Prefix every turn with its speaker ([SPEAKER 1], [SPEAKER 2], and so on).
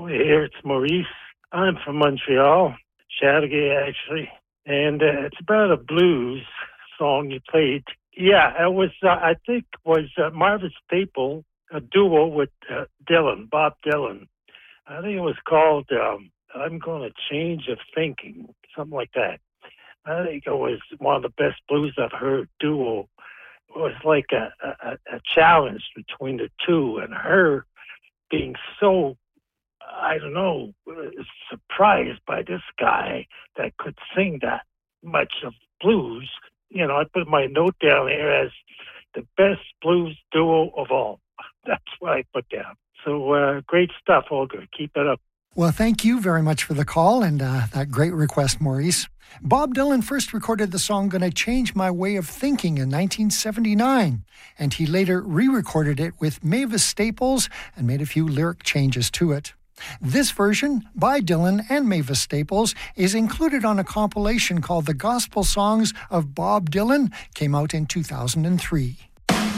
[SPEAKER 1] Hello, here it's Maurice. I'm from Montreal, Chateauguay actually, and it's about a blues song you played. Yeah, it was, I think, was Marvin Staple, a duo with Bob Dylan. I think it was called I'm Gonna Change of Thinking, something like that. I think it was one of the best blues I've heard duo. It was like a challenge between the two, and her being so, I don't know, surprised by this guy that could sing that much of blues. You know, I put my note down here as the best blues duo of all. That's what I put down. So great stuff, Olga. Keep it up.
[SPEAKER 2] Well, thank you very much for the call and that great request, Maurice. Bob Dylan first recorded the song Gonna Change My Way of Thinking in 1979, and he later re-recorded it with Mavis Staples and made a few lyric changes to it. This version, by Dylan and Mavis Staples, is included on a compilation called The Gospel Songs of Bob Dylan, came out in 2003.